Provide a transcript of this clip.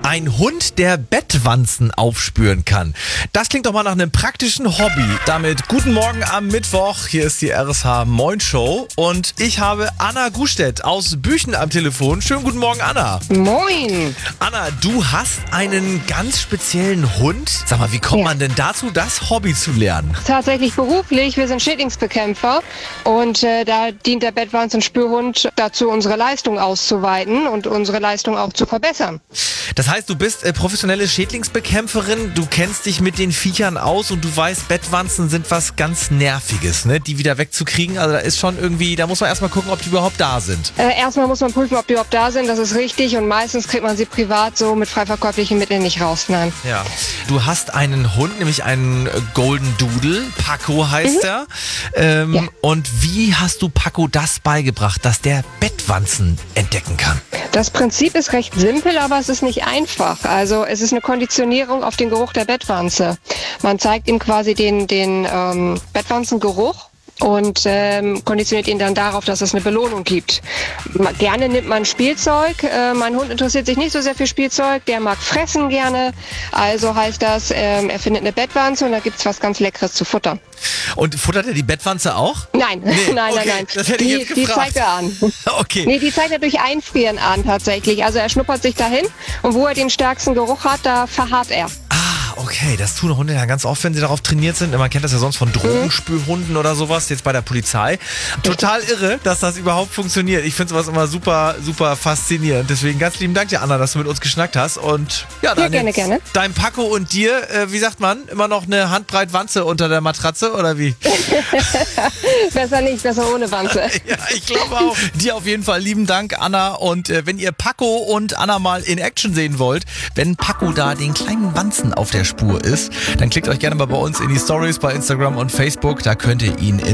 Ein Hund, der Bettwanzen aufspüren kann. Das klingt doch mal nach einem praktischen Hobby. Damit guten Morgen am Mittwoch. Hier ist die RSH Moin Show und ich habe Anna Gustedt aus Büchen am Telefon. Schönen guten Morgen, Anna. Moin. Anna, du hast einen ganz speziellen Hund. Sag mal, wie kommt man denn dazu, das Hobby zu lernen? Tatsächlich beruflich. Wir sind Schädlingsbekämpfer und da dient der Bettwanzenspürhund dazu, unsere Leistung auszuweiten und unsere Leistung auch zu verbessern. Das heißt, du bist professionelle Schädlingsbekämpferin, du kennst dich mit den Viechern aus und du weißt, Bettwanzen sind was ganz Nerviges, ne? Die wieder wegzukriegen. Also da ist schon irgendwie, da muss man erstmal gucken, ob die überhaupt da sind. Erstmal muss man prüfen, ob die überhaupt da sind, das ist richtig, und meistens kriegt man sie privat so mit frei verkäuflichen Mitteln nicht raus, nein. Ja. Du hast einen Hund, nämlich einen Golden Doodle, Paco heißt er. Und wie hast du Paco das beigebracht, dass der Bettwanzen entdecken kann? Das Prinzip ist recht simpel, aber es ist nicht einfach. Also es ist eine Konditionierung auf den Geruch der Bettwanze. Man zeigt ihm quasi den Bettwanzengeruch und konditioniert ihn dann darauf, dass es eine Belohnung gibt. Gerne nimmt man Spielzeug. Mein Hund interessiert sich nicht so sehr für Spielzeug. Der mag fressen gerne. Also heißt das, er findet eine Bettwanze und da gibt's was ganz Leckeres zu futtern. Und futtert er die Bettwanze auch? Nein, nein. Das hätte ich jetzt gefragt. Die zeigt er an. Okay. Nee, die zeigt er durch Einfrieren an tatsächlich. Also er schnuppert sich dahin und wo er den stärksten Geruch hat, da verharrt er. Okay, das tun Hunde ja ganz oft, wenn sie darauf trainiert sind. Man kennt das ja sonst von Drogenspürhunden oder sowas, jetzt bei der Polizei. Total irre, dass das überhaupt funktioniert. Ich finde sowas immer super, super faszinierend. Deswegen ganz lieben Dank dir, Anna, dass du mit uns geschnackt hast. Und ja, dann gerne. Dein Paco und dir, wie sagt man, immer noch eine Handbreit Wanze unter der Matratze oder wie? Besser nicht, besser ohne Wanze. Ja, ich glaube auch. Dir auf jeden Fall lieben Dank, Anna. Und wenn ihr Paco und Anna mal in Action sehen wollt, wenn Paco da den kleinen Wanzen auf der Spur ist, dann klickt euch gerne mal bei uns in die Stories bei Instagram und Facebook. Da könnt ihr ihn in